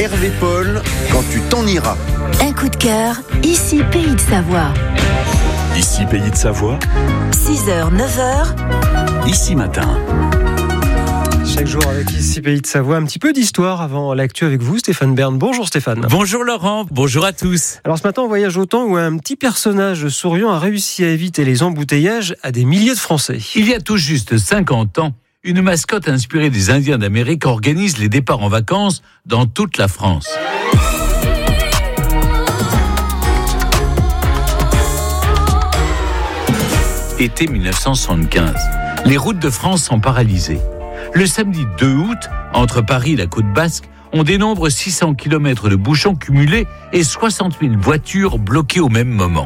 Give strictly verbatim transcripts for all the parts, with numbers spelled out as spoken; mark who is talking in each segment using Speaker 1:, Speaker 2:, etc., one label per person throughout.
Speaker 1: Hervé Paul, quand tu t'en iras.
Speaker 2: Un coup de cœur, ici Pays de Savoie.
Speaker 3: Ici Pays de Savoie.
Speaker 2: six heures, neuf heures.
Speaker 3: Ici Matin.
Speaker 4: Chaque jour avec Ici Pays de Savoie, un petit peu d'histoire avant l'actu avec vous, Stéphane Bern. Bonjour Stéphane.
Speaker 5: Bonjour Laurent, bonjour à tous.
Speaker 4: Alors ce matin, on voyage au temps où un petit personnage souriant a réussi à éviter les embouteillages à des milliers de Français.
Speaker 5: Il y a tout juste cinquante ans, une mascotte inspirée des Indiens d'Amérique organise les départs en vacances dans toute la France. Été dix-neuf cent soixante-quinze. Les routes de France sont paralysées. Le samedi deux août, entre Paris et la côte basque, on dénombre six cents kilomètres de bouchons cumulés et soixante mille voitures bloquées au même moment.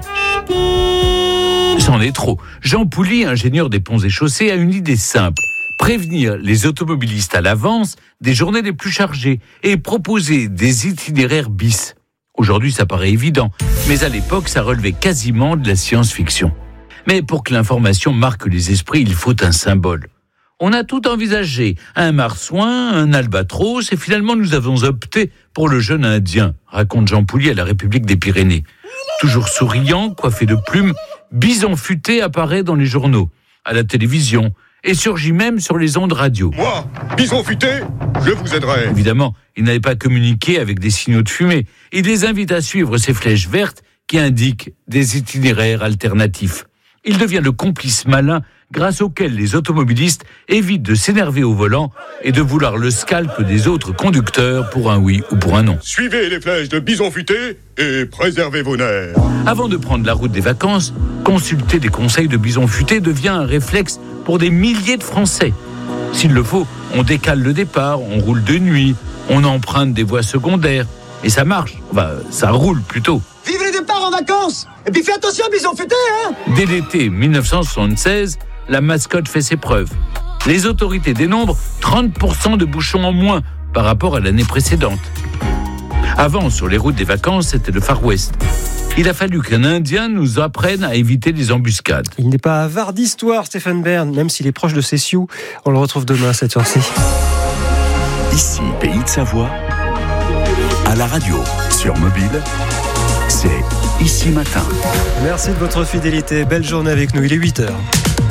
Speaker 5: C'en est trop. Jean Pouly, ingénieur des ponts et chaussées, a une idée simple. Prévenir les automobilistes à l'avance des journées les plus chargées et proposer des itinéraires bis. Aujourd'hui, ça paraît évident, mais à l'époque, ça relevait quasiment de la science-fiction. Mais pour que l'information marque les esprits, il faut un symbole. On a tout envisagé, un marsouin, un albatros, et finalement nous avons opté pour le jeune indien, raconte Jean Pouly à la République des Pyrénées. Toujours souriant, coiffé de plumes, Bison Futé apparaît dans les journaux, à la télévision, et surgit même sur les ondes radio.
Speaker 6: Moi, Bison Futé, je vous aiderai.
Speaker 5: Évidemment, il n'avait pas communiqué avec des signaux de fumée. Il les invite à suivre ces flèches vertes qui indiquent des itinéraires alternatifs. Il devient le complice malin grâce auquel les automobilistes évitent de s'énerver au volant et de vouloir le scalp des autres conducteurs pour un oui ou pour un non.
Speaker 6: Suivez les flèches de Bison Futé et préservez vos nerfs.
Speaker 5: Avant de prendre la route des vacances, consulter des conseils de Bison Futé devient un réflexe pour des milliers de Français. S'il le faut, on décale le départ, on roule de nuit, on emprunte des voies secondaires. Et ça marche, enfin, ça roule plutôt.
Speaker 7: Vive les départs en vacances! Et puis fais attention, Bison Futé, hein!
Speaker 5: Dès l'été dix-neuf cent soixante-seize, la mascotte fait ses preuves. Les autorités dénombrent trente pour cent de bouchons en moins par rapport à l'année précédente. Avant, sur les routes des vacances, c'était le Far West. Il a fallu qu'un Indien nous apprenne à éviter les embuscades.
Speaker 4: Il n'est pas avare d'histoire, Stéphane Bern, même s'il est proche de ses sioux. On le retrouve demain à cette heure-ci.
Speaker 3: Ici Pays de Savoie. À la radio, sur mobile, c'est Ici Matin.
Speaker 4: Merci de votre fidélité. Belle journée avec nous. Il est huit heures.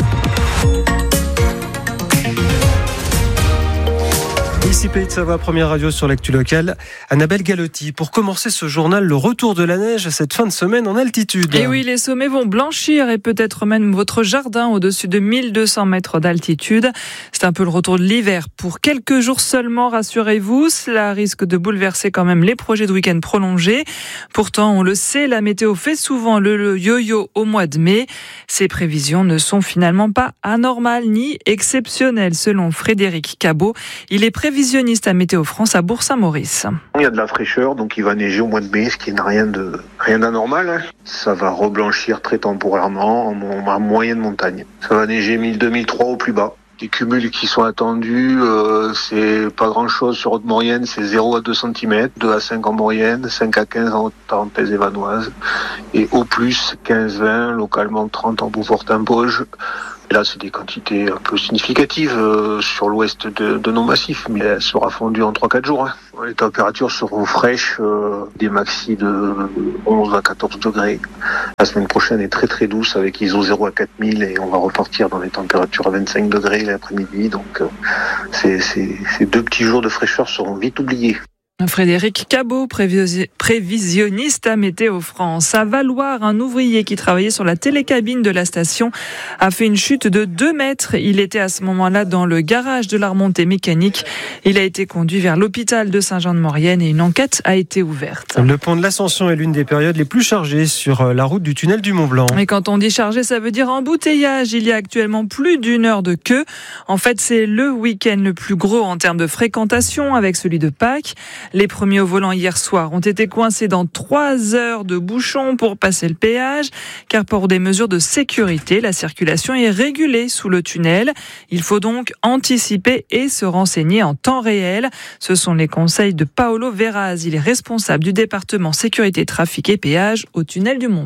Speaker 4: Ici Pays de Savoie, première radio sur l'actu locale. Annabelle Galotti, pour commencer ce journal, le retour de la neige cette fin de semaine en altitude.
Speaker 8: Et oui, les sommets vont blanchir et peut-être même votre jardin au-dessus de mille deux cents mètres d'altitude. C'est un peu le retour de l'hiver. Pour quelques jours seulement, rassurez-vous, cela risque de bouleverser quand même les projets de week-end prolongés. Pourtant, on le sait, la météo fait souvent le yo-yo au mois de mai. Ces prévisions ne sont finalement pas anormales ni exceptionnelles, selon Frédéric Cabot. Il est prévisionniste à Météo France à Bourg-Saint-Maurice.
Speaker 9: Il y a de la fraîcheur, donc il va neiger au mois de mai, ce qui n'est rien de rien d'anormal. Hein. Ça va reblanchir très temporairement en, en moyenne montagne. Ça va neiger mille deux mille trois au plus bas. Les cumuls qui sont attendus, euh, c'est pas grand-chose sur Haute-Maurienne, c'est zéro à deux centimètres, deux à cinq en moyenne, cinq à quinze en Tarentaise et Vanoise, et au plus quinze à vingt, localement trente en Beaufort-Impoges. Là, c'est des quantités un peu significatives euh, sur l'ouest de, de nos massifs, mais elle sera fondue en trois à quatre jours. Hein. Les températures seront fraîches, euh, des maxis de onze à quatorze degrés. La semaine prochaine est très très douce avec I S O zéro à quatre mille et on va repartir dans les températures à vingt-cinq degrés l'après-midi. Donc, euh, c'est, c'est, ces deux petits jours de fraîcheur seront vite oubliés.
Speaker 8: Frédéric Cabot, prévisionniste à Météo France. À Valloire, un ouvrier qui travaillait sur la télécabine de la station a fait une chute de deux mètres. Il était à ce moment-là dans le garage de la remontée mécanique. Il a été conduit vers l'hôpital de Saint-Jean-de-Maurienne et une enquête a été ouverte.
Speaker 4: Le pont de l'Ascension est l'une des périodes les plus chargées sur la route du tunnel du Mont-Blanc.
Speaker 8: Et quand on dit chargé, ça veut dire embouteillage. Il y a actuellement plus d'une heure de queue. En fait, c'est le week-end le plus gros en termes de fréquentation avec celui de Pâques. Les premiers au volant hier soir ont été coincés dans trois heures de bouchons pour passer le péage, car pour des mesures de sécurité, la circulation est régulée sous le tunnel. Il faut donc anticiper et se renseigner en temps réel. Ce sont les conseils de Paolo Verraz. Il est responsable du département sécurité, trafic et péage au tunnel du Mont-Blanc.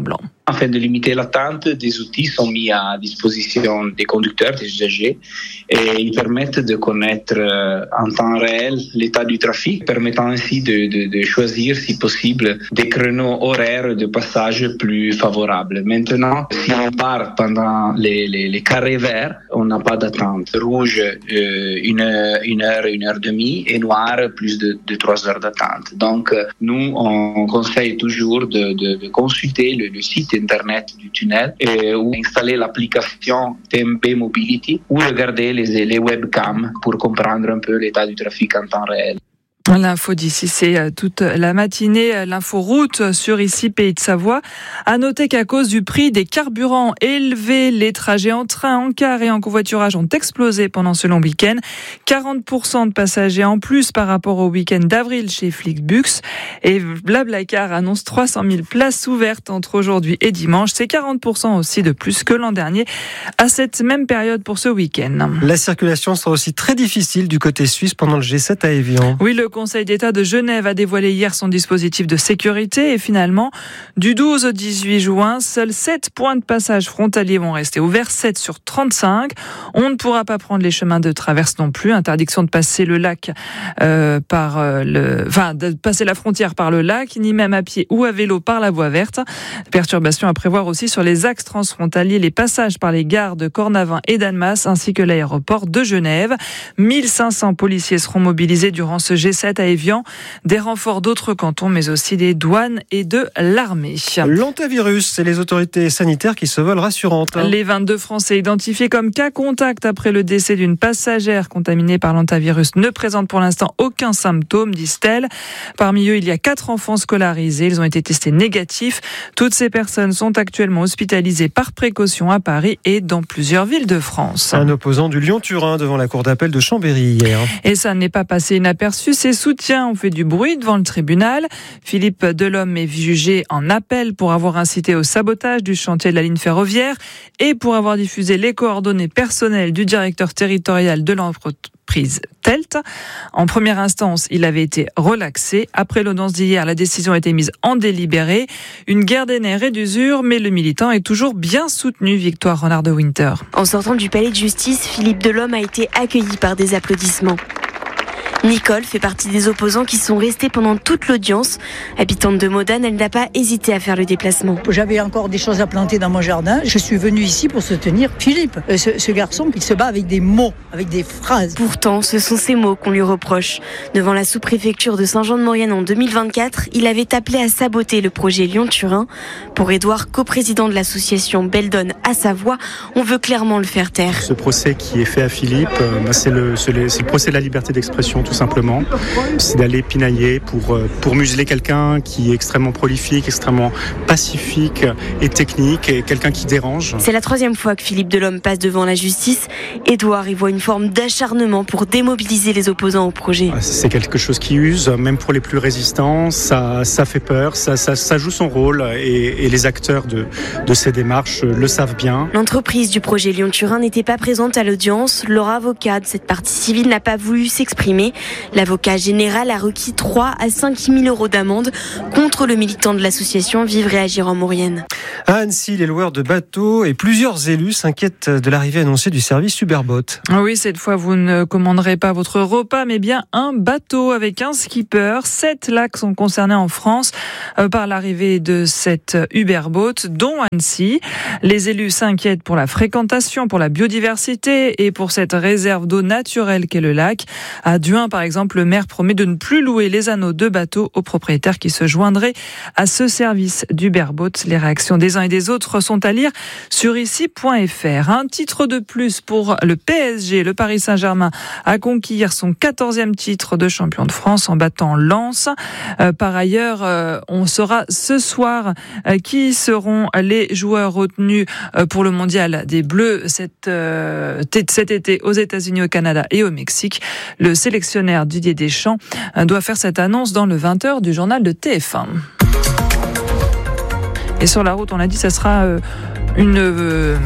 Speaker 10: Afin de limiter l'attente, des outils sont mis à disposition des conducteurs, des usagers, et ils permettent de connaître en temps réel l'état du trafic, permettant ainsi de, de, de choisir, si possible, des créneaux horaires de passage plus favorables. Maintenant, si on part pendant les, les, les carrés verts, on n'a pas d'attente. Rouge, euh, une, heure, une heure, une heure et demie, et noir, plus de, de trois heures d'attente. Donc, nous, on conseille toujours de, de, de consulter le, le site internet du tunnel et, ou installer l'application T M P Mobility ou regarder les, les webcams pour comprendre un peu l'état du trafic en temps réel.
Speaker 8: L'info d'ici, c'est toute la matinée. L'info route sur ici, Pays de Savoie. À noter qu'à cause du prix des carburants élevés, les trajets en train, en car et en covoiturage ont explosé pendant ce long week-end. quarante pour cent de passagers en plus par rapport au week-end d'avril chez Flixbus. Et Blablacar annonce trois cent mille places ouvertes entre aujourd'hui et dimanche. C'est quarante pour cent aussi de plus que l'an dernier à cette même période pour ce week-end.
Speaker 4: La circulation sera aussi très difficile du côté suisse pendant le G sept à Évian.
Speaker 8: Oui, le Le Conseil d'État de Genève a dévoilé hier son dispositif de sécurité et finalement, du douze au dix-huit juin, seuls sept points de passage frontaliers vont rester ouverts, sept sur trente-cinq. On ne pourra pas prendre les chemins de traverse non plus. Interdiction de passer le lac euh, par euh, le, enfin, de passer la frontière par le lac, ni même à pied ou à vélo par la voie verte. Perturbations à prévoir aussi sur les axes transfrontaliers, les passages par les gares de Cornavin et d'Annemasse ainsi que l'aéroport de Genève. mille cinq cents policiers seront mobilisés durant ce G sept à Évian, des renforts d'autres cantons, mais aussi des douanes et de l'armée.
Speaker 4: L'hantavirus, c'est les autorités sanitaires qui se veulent rassurantes.
Speaker 8: Les vingt-deux Français identifiés comme cas contact après le décès d'une passagère contaminée par l'hantavirus ne présentent pour l'instant aucun symptôme, disent-elles. Parmi eux, il y a quatre enfants scolarisés. Ils ont été testés négatifs. Toutes ces personnes sont actuellement hospitalisées par précaution à Paris et dans plusieurs villes de France.
Speaker 4: Un opposant du Lyon-Turin devant la cour d'appel de Chambéry hier.
Speaker 8: Et ça n'est pas passé inaperçu. Ses soutiens ont fait du bruit devant le tribunal. Philippe Delhomme est jugé en appel pour avoir incité au sabotage du chantier de la ligne ferroviaire et pour avoir diffusé les coordonnées personnelles du directeur territorial de l'entreprise Telt. En première instance, il avait été relaxé. Après l'audience d'hier, la décision a été mise en délibéré. Une guerre des nerfs et d'usure, mais le militant est toujours bien soutenu. Victoire Renard de Winter.
Speaker 11: En sortant du palais de justice, Philippe Delhomme a été accueilli par des applaudissements. Nicole fait partie des opposants qui sont restés pendant toute l'audience. Habitante de Modane, elle n'a pas hésité à faire le déplacement.
Speaker 12: J'avais encore des choses à planter dans mon jardin. Je suis venue ici pour soutenir Philippe, ce, ce garçon qui se bat avec des mots, avec des phrases.
Speaker 11: Pourtant, ce sont ces mots qu'on lui reproche. Devant la sous-préfecture de Saint-Jean-de-Maurienne en deux mille vingt-quatre, il avait appelé à saboter le projet Lyon-Turin. Pour Édouard, coprésident de l'association Beldon à Savoie, on veut clairement le faire taire.
Speaker 13: Ce procès qui est fait à Philippe, euh, c'est, le, c'est, le, c'est le procès de la liberté d'expression, tout simplement. C'est d'aller pinailler pour, pour museler quelqu'un qui est extrêmement prolifique, extrêmement pacifique et technique, et quelqu'un qui dérange.
Speaker 11: C'est la troisième fois que Philippe Delhomme passe devant la justice. Édouard y voit une forme d'acharnement pour démobiliser les opposants au projet.
Speaker 13: C'est quelque chose qui use, même pour les plus résistants, ça, ça fait peur, ça, ça, ça joue son rôle et, et les acteurs de, de ces démarches le savent bien.
Speaker 11: L'entreprise du projet Lyon-Turin n'était pas présente à l'audience. Leur avocat de cette partie civile n'a pas voulu s'exprimer. L'avocat général a requis trois à cinq mille euros d'amende contre le militant de l'association Vivre et Agir en Maurienne.
Speaker 4: À Annecy, les loueurs de bateaux et plusieurs élus s'inquiètent de l'arrivée annoncée du service Uberboat.
Speaker 8: Oui, cette fois, vous ne commanderez pas votre repas, mais bien un bateau avec un skipper. Sept lacs sont concernés en France par l'arrivée de cette Uberboat, dont Annecy. Les élus s'inquiètent pour la fréquentation, pour la biodiversité et pour cette réserve d'eau naturelle qu'est le lac. À Duin, par exemple, le maire promet de ne plus louer les anneaux de bateaux aux propriétaires qui se joindraient à ce service d'Uberboat. Les réactions des uns et des autres sont à lire sur ici point f r. Un titre de plus pour le P S G. Le Paris Saint-Germain a conquis son quatorzième titre de champion de France en battant Lens. Euh, par ailleurs, euh, on saura ce soir euh, qui seront les joueurs retenus euh, pour le mondial des Bleus cet, euh, cet été aux États-Unis, au Canada et au Mexique. Le sélectionneur Didier Deschamps doit faire cette annonce dans le vingt heures du journal de T F un. Et sur la route, on l'a dit, ça sera une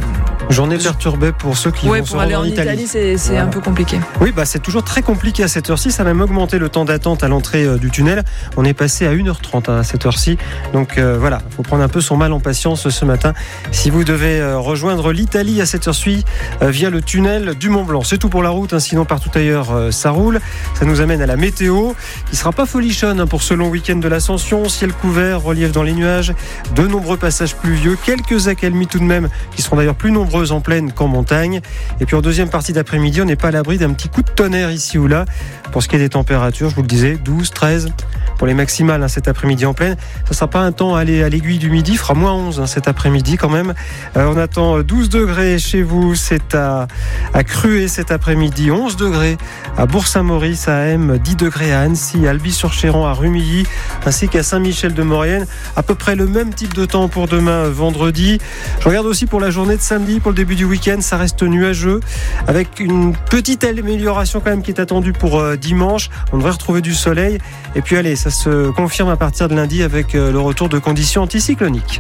Speaker 4: Journée perturbée pour ceux qui
Speaker 8: ouais,
Speaker 4: vont
Speaker 8: pour
Speaker 4: se
Speaker 8: aller
Speaker 4: rendre
Speaker 8: en
Speaker 4: en Italie.
Speaker 8: Italie, c'est, c'est
Speaker 4: Voilà.
Speaker 8: un peu compliqué.
Speaker 4: Oui, bah c'est toujours très compliqué à cette heure-ci. Ça a même augmenté le temps d'attente à l'entrée euh, du tunnel. On est passé à une heure trente hein, à cette heure-ci. Donc euh, voilà, il faut prendre un peu son mal en patience ce matin. Si vous devez euh, rejoindre l'Italie à cette heure-ci euh, via le tunnel du Mont Blanc. C'est tout pour la route, hein, sinon partout ailleurs euh, ça roule. Ça nous amène à la météo qui sera pas folichonne hein, pour ce long week-end de l'Ascension. Ciel couvert, relief dans les nuages, de nombreux passages pluvieux, quelques accalmies tout de même qui seront d'ailleurs plus nombreuses en plaine qu'en montagne. Et puis en deuxième partie d'après-midi, on n'est pas à l'abri d'un petit coup de tonnerre ici ou là. Pour ce qui est des températures, je vous le disais, douze, treize pour les maximales hein, cet après-midi en plaine. Ça ne sera pas un temps à aller à l'aiguille du midi, il fera moins onze hein, cet après-midi quand même. Euh, on attend douze degrés chez vous, c'est à, à Cruet cet après-midi, onze degrés à Bourg-Saint-Maurice, à M, dix degrés à Annecy, à Albi-sur-Chéran, à Rumilly, ainsi qu'à Saint-Michel-de-Maurienne. À peu près le même type de temps pour demain vendredi. Je regarde aussi pour la journée de samedi, pour le début du week-end, ça reste nuageux, avec une petite amélioration quand même qui est attendue pour euh, dimanche. On devrait retrouver du soleil. Et puis allez, ça se confirme à partir de lundi avec euh, le retour de conditions anticycloniques.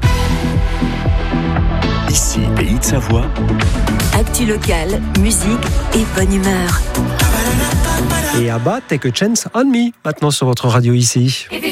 Speaker 3: Ici, Pays de Savoie.
Speaker 2: Actu locale, musique et bonne humeur.
Speaker 4: Et Abba, Take a Chance on Me, maintenant sur votre radio ici.